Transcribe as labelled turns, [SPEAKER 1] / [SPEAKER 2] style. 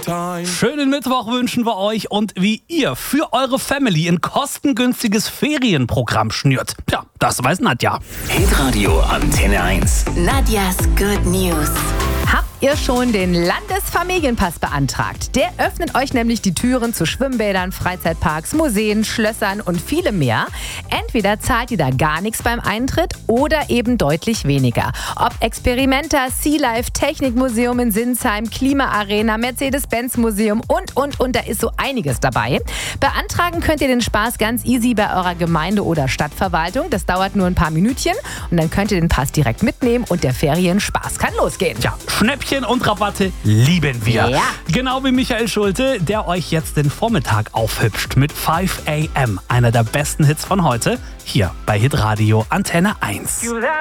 [SPEAKER 1] Schönen Mittwoch wünschen wir euch und wie ihr für eure Family ein kostengünstiges Ferienprogramm schnürt. Ja, das weiß Nadja.
[SPEAKER 2] Hitradio Antenne 1.
[SPEAKER 3] Nadjas Good News.
[SPEAKER 4] Habt ihr schon den Landesfamilienpass beantragt? Der öffnet euch nämlich die Türen zu Schwimmbädern, Freizeitparks, Museen, Schlössern und vielem mehr. Entweder zahlt ihr da gar nichts beim Eintritt oder eben deutlich weniger. Ob Experimenta, Sea Life, Technikmuseum in Sinsheim, Klimaarena, Mercedes-Benz-Museum und, da ist so einiges dabei. Beantragen könnt ihr den Spaß ganz easy bei eurer Gemeinde- oder Stadtverwaltung. Das dauert nur ein paar Minütchen und dann könnt ihr den Pass direkt mitnehmen und der Ferienspaß kann losgehen.
[SPEAKER 1] Ja, Schnäppchen und Rabatte lieben wir.
[SPEAKER 4] Ja.
[SPEAKER 1] Genau wie Michael Schulte, der euch jetzt den Vormittag aufhübscht mit 5 AM. Einer der besten Hits von heute, hier bei Hitradio Antenne 1.